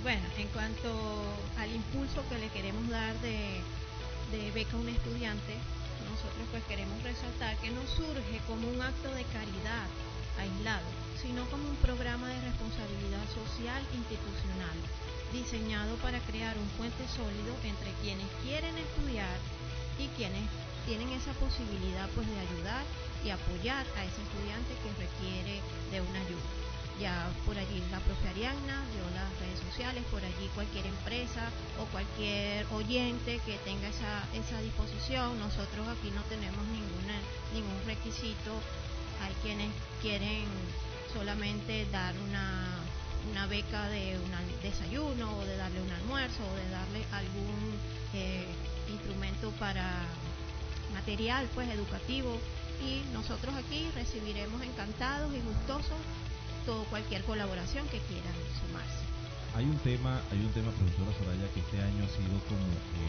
Bueno, en cuanto al impulso que le queremos dar de beca a un estudiante, nosotros pues queremos resaltar que no surge como un acto de caridad aislado, sino como un programa de responsabilidad social institucional, diseñado para crear un puente sólido entre quienes quieren estudiar y quienes tienen esa posibilidad pues de ayudar y apoyar a ese estudiante que requiere de una ayuda. Ya por allí la profe Ariadna dio las redes sociales, por allí cualquier empresa o cualquier oyente que tenga esa disposición. Nosotros aquí no tenemos ningún requisito. Hay quienes quieren solamente dar una beca de un desayuno o de darle un almuerzo o de darle algún instrumento para material pues educativo, y nosotros aquí recibiremos encantados y gustosos cualquier colaboración que quieran sumarse. Hay un tema, profesora Soraya, que este año ha sido como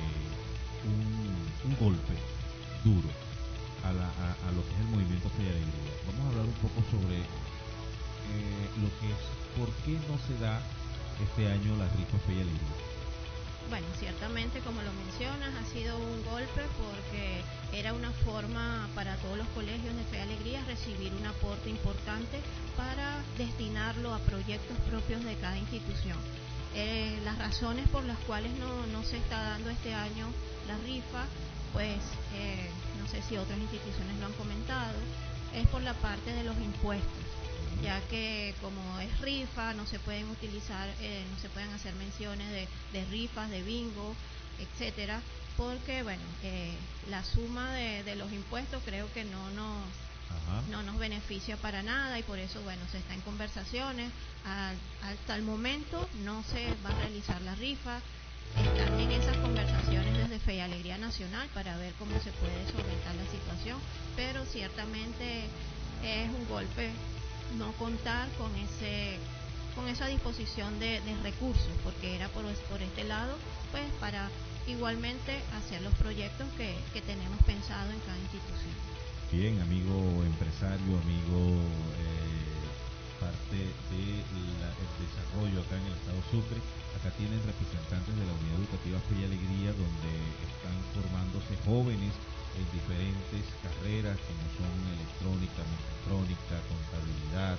un golpe duro a lo que es el movimiento Fe y Alegría. Vamos a hablar un poco sobre lo que es, por qué no se da este año la rifa Fe y Alegría. Bueno, ciertamente, como lo mencionas, ha sido un golpe porque era una forma para todos los colegios de Fe y Alegría recibir un aporte importante para destinarlo a proyectos propios de cada institución. Las razones por las cuales no se está dando este año la rifa, pues no sé si otras instituciones lo han comentado, es por la parte de los impuestos, ya que como es rifa no se pueden utilizar, no se pueden hacer menciones de rifas, de bingo, etcétera, porque bueno, la suma de los impuestos creo que no nos beneficia para nada, y por eso bueno, se está en conversaciones. Hasta el momento no se va a realizar la rifa. Están en esas conversaciones desde Fe y Alegría Nacional para ver cómo se puede solventar la situación, pero ciertamente es un golpe no contar con esa disposición de recursos, porque era por este lado, pues para igualmente hacer los proyectos que tenemos pensado en cada institución. Bien, amigo empresario, amigo parte del desarrollo acá en el estado Sucre, acá tienen representantes de la Unidad Educativa Fe y Alegría, donde están formándose jóvenes en diferentes carreras como son electrónica, mecatrónica, contabilidad,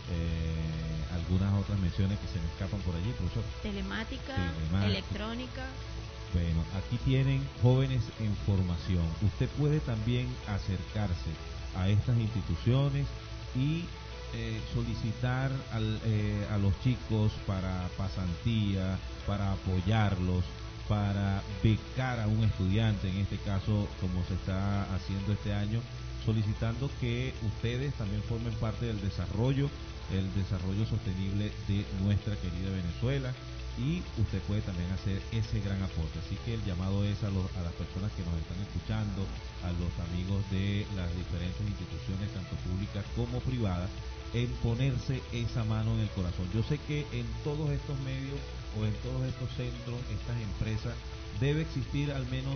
algunas otras menciones que se me escapan por allí, profesor. Telemática, electrónica. Bueno, aquí tienen jóvenes en formación. Usted puede también acercarse a estas instituciones y solicitar a los chicos para pasantía, para apoyarlos, para becar a un estudiante, en este caso como se está haciendo este año, solicitando que ustedes también formen parte del desarrollo sostenible de nuestra querida Venezuela, y usted puede también hacer ese gran aporte. Así que el llamado es a las personas que nos están escuchando, a los amigos de las diferentes instituciones, tanto públicas como privadas, en ponerse esa mano en el corazón. Yo sé que en todos estos medios o en todos estos centros, estas empresas, debe existir al menos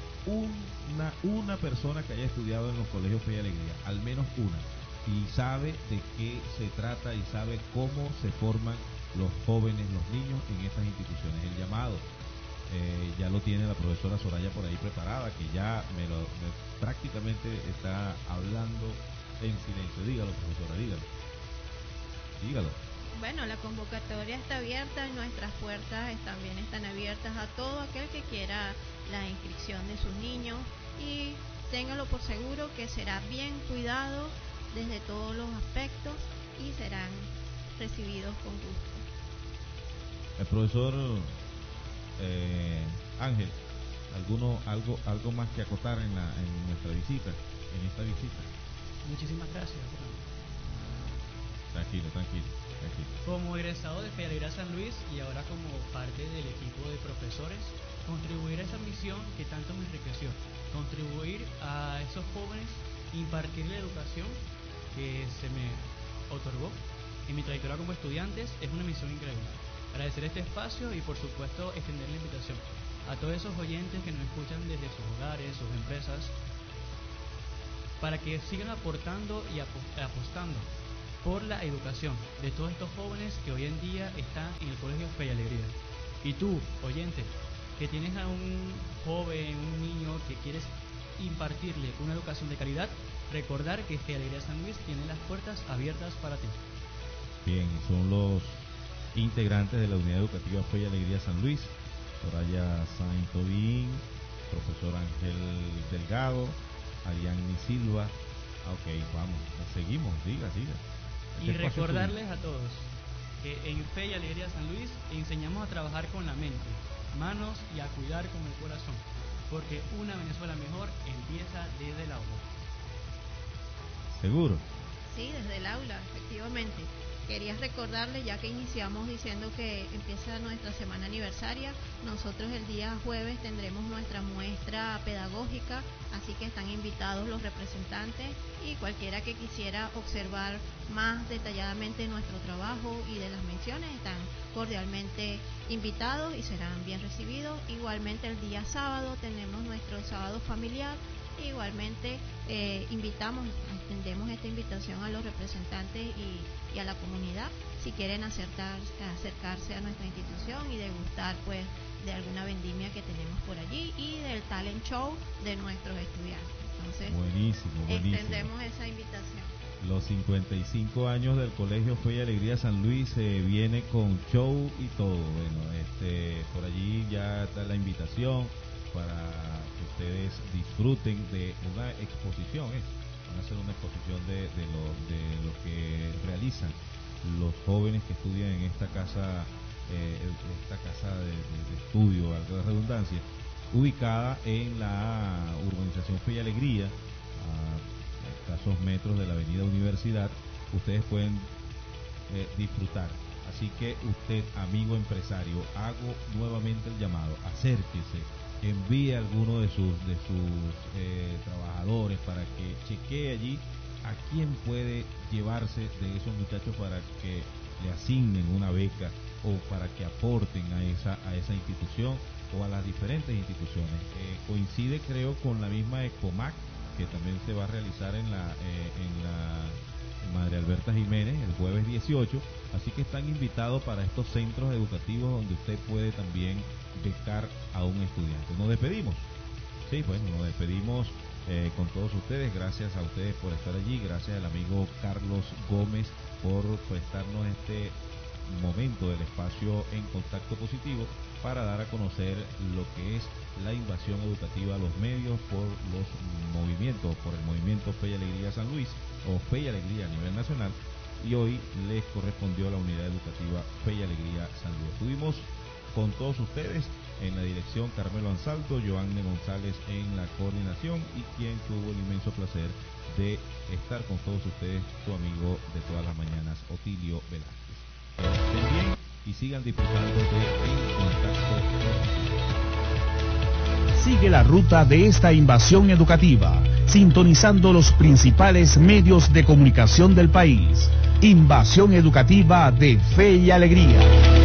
una persona que haya estudiado en los colegios Fe y Alegría, al menos una, y sabe de qué se trata y sabe cómo se forman los jóvenes, los niños en estas instituciones. El llamado ya lo tiene la profesora Soraya por ahí preparada, que ya prácticamente está hablando en silencio. Dígalo, profesora, dígalo. Bueno, la convocatoria está abierta y nuestras puertas también están abiertas a todo aquel que quiera la inscripción de sus niños, y téngalo por seguro que será bien cuidado desde todos los aspectos y serán recibidos con gusto. El profesor Ángel, algo más que acotar en esta visita. Muchísimas gracias. Tranquilo. Como egresado de Fe y Alegría San Luis y ahora como parte del equipo de profesores, contribuir a esa misión que tanto me enriqueció, contribuir a esos jóvenes, impartir la educación que se me otorgó en mi trayectoria como estudiantes, es una misión increíble. Agradecer este espacio y por supuesto extender la invitación a todos esos oyentes que nos escuchan desde sus hogares, sus empresas, para que sigan aportando y apostando por la educación de todos estos jóvenes que hoy en día están en el Colegio Fe y Alegría. Y tú, oyente, que tienes a un joven, un niño que quieres impartirle una educación de calidad, recordar que Fe y Alegría San Luis tiene las puertas abiertas para ti. Bien, son los integrantes de la Unidad Educativa Fe y Alegría San Luis, Soraya Saint Tobín, profesor Ángel Delgado, Ariadne Silva. Ok, vamos, seguimos, siga. Y recordarles a todos que en Fe y Alegría San Luis enseñamos a trabajar con la mente, manos y a cuidar con el corazón, porque una Venezuela mejor empieza desde el aula. ¿Seguro? Sí, desde el aula, efectivamente. Quería recordarles, ya que iniciamos diciendo que empieza nuestra semana aniversaria, nosotros el día jueves tendremos nuestra muestra pedagógica, así que están invitados los representantes y cualquiera que quisiera observar más detalladamente nuestro trabajo y de las menciones están cordialmente invitados y serán bien recibidos. Igualmente el día sábado tenemos nuestro sábado familiar. Igualmente extendemos esta invitación a los representantes y a la comunidad si quieren acercarse a nuestra institución y degustar pues de alguna vendimia que tenemos por allí y del talent show de nuestros estudiantes. Entonces, buenísimo. Extendemos esa invitación. Los 55 años del Colegio Fe y Alegría San Luis viene con show y todo. Bueno, por allí ya está la invitación para que ustedes disfruten de una exposición. Van a hacer una exposición de lo que realizan los jóvenes que estudian en esta casa de estudio, valga la redundancia, ubicada en la urbanización Fe y Alegría, a escasos metros de la avenida Universidad. Ustedes pueden disfrutar. Así que usted, amigo empresario, hago nuevamente el llamado, acérquese, envíe a alguno de sus trabajadores para que chequee allí a quién puede llevarse de esos muchachos para que le asignen una beca o para que aporten a esa institución o a las diferentes instituciones. Coincide, creo, con la misma ECOMAC, que también se va a realizar en la Madre Alberta Jiménez el jueves 18, así que están invitados para estos centros educativos donde usted puede también becar a un estudiante. Nos despedimos. Sí, bueno, nos despedimos con todos ustedes. Gracias a ustedes por estar allí. Gracias al amigo Carlos Gómez por prestarnos este momento del espacio en Contacto Positivo para dar a conocer lo que es la invasión educativa a los medios por el movimiento Fe y Alegría San Luis o Fe y Alegría a nivel nacional, y hoy les correspondió la unidad educativa Fe y Alegría San Luis. Estuvimos con todos ustedes en la dirección Carmelo Ansaldo, Joanne González en la coordinación y quien tuvo el inmenso placer de estar con todos ustedes, su amigo de todas las mañanas, Otilio Velázquez. Estén bien y sigan disfrutando de En Contacto. Sigue la ruta de esta invasión educativa, sintonizando los principales medios de comunicación del país. Invasión educativa de Fe y Alegría.